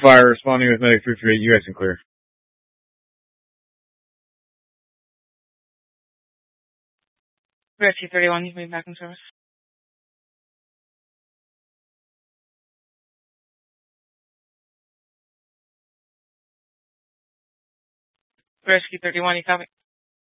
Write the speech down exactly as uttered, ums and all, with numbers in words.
Fire responding with medic three three eight. You guys can clear. Rescue thirty-one, you've been back in service. Rescue thirty-one, you copy?